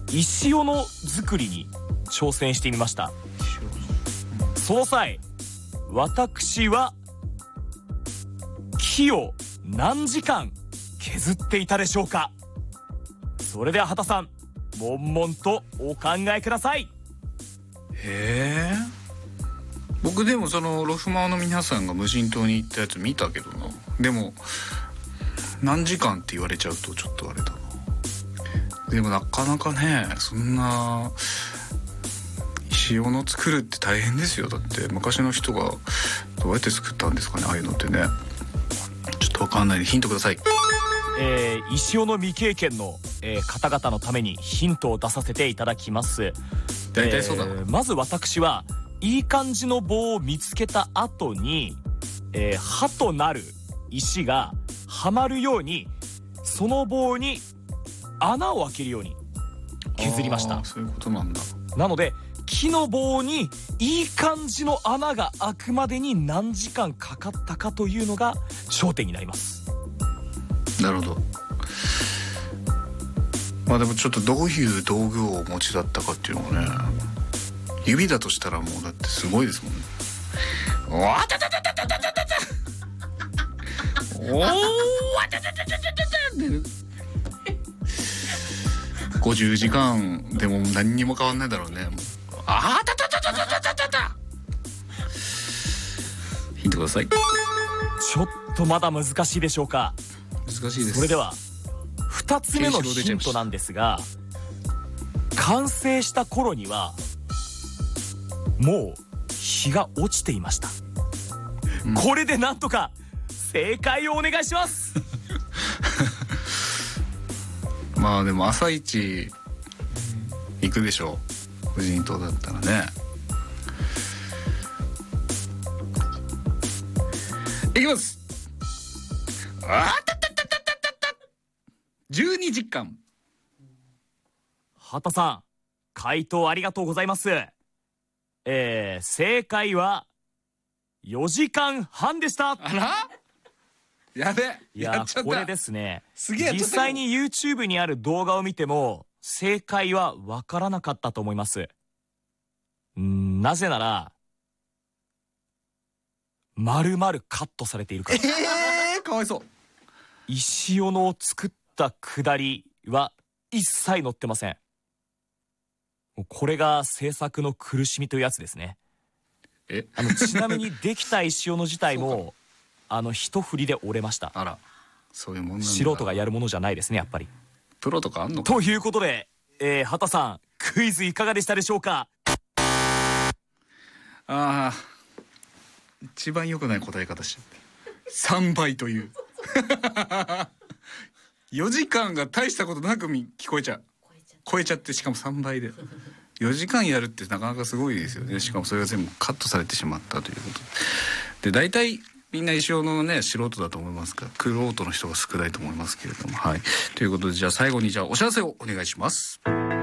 石斧作りに挑戦してみました。その際私は木を何時間削っていたでしょうか。それでは畑さん、悶々とお考えください。 僕でもそのロフマオの皆さんが無人島に行ったやつ見たけどな。でも何時間って言われちゃうとちょっとあれだな。でもなかなかね、そんな石斧作るって大変ですよ。だって昔の人がどうやって作ったんですかね、ああいうのってね。ちょっとわかんないでヒントください。 石斧未経験の、方々のためにヒントを出させていただきます。 大体そうだ、 まず私はいい感じの棒を見つけた後に、刃となる石がはまるようにその棒に穴を開けるように削りました。 そういうことなんだ。 なので木の棒にいい感じの穴が開くまでに何時間かかったかというのが焦点になります。 なるほど。まあでもちょっとどういう道具をお持ちだったかっていうのがね、指だとしたらもうだってすごいですもんね。わたたたたたたたたたおーわたたたたたた50時間でも何にも変わんないだろうね。あたたたたたたたたた。ヒントください。 ちょっとまだ難しいでしょうか。 難しいです。 それでは2つ目のヒントなんですが、完成した頃にはもう日が落ちていました。これでなんとか正解をお願いしますまあでも朝一行くでしょう、無人島だったらね。行きます。あたたたたたたた12時間。 畑さん、回答ありがとうございます。正解は4時間半でした。 あら、やべ、 いやこれですね、 すげえ。 実際に YouTube にある動画を見ても正解はわからなかったと思います。なぜなら丸々カットされているから。 かわいそう。 石斧を作ったくだりは一切載ってません。これが制作の苦しみというやつですね。ちなみにできた石斧自体も一振りで折れました。 あら、そういうもんなんだ。 素人がやるものじゃないですね、やっぱり。 プロとかあんのか。 ということで、畑さん、クイズいかがでしたでしょうか。 ああ、一番良くない答え方しちゃった3倍という4時間が大したことなく聞こえちゃう、超えちゃって、しかも3倍で4時間やるってなかなかすごいですよね。しかもそれが全部カットされてしまったということで、大体みんな石斧のね素人だと思いますから、玄人の人が少ないと思いますけれども、はい、ということで、じゃあ最後にお知らせをお願いします。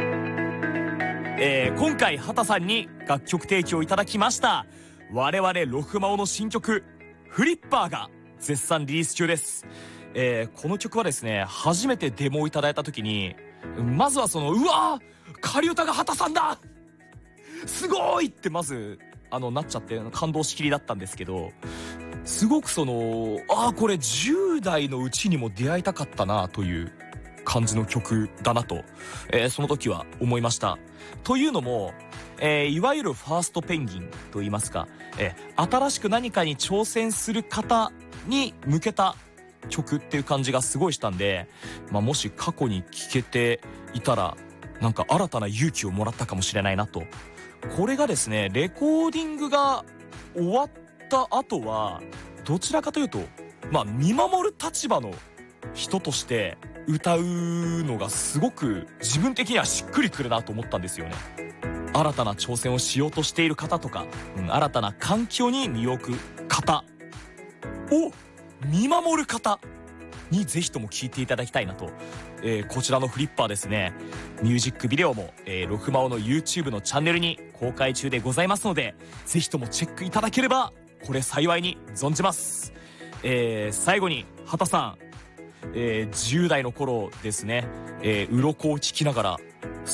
今回畑さんに楽曲提供いただきました我々ロフマオの新曲フリッパーが絶賛リリース中です。この曲はですね、初めてデモをいただいた時にまずはうわー仮歌が畑さんだすごいってまずなっちゃって感動しきりだったんですけど、すごくこれ10代のうちにも出会いたかったなという感じの曲だなと、その時は思いました。というのも、いわゆるファーストペンギンといいますか、新しく何かに挑戦する方に向けた曲っていう感じがすごいしたんで、もし過去に聴けていたらなんか新たな勇気をもらったかもしれないなと。これがですね、レコーディングが終わった後はどちらかというと見守る立場の人として歌うのがすごく自分的にはしっくりくるなと思ったんですよね。新たな挑戦をしようとしている方とか、新たな環境に身を置く方を見守る方にぜひとも聴いていただきたいなと、こちらのフリッパーですね、ミュージックビデオも、ロフマオの YouTube のチャンネルに公開中でございますので、ぜひともチェックいただければこれ幸いに存じます。最後に畑さん、10代の頃ですね、鱗を聞きながら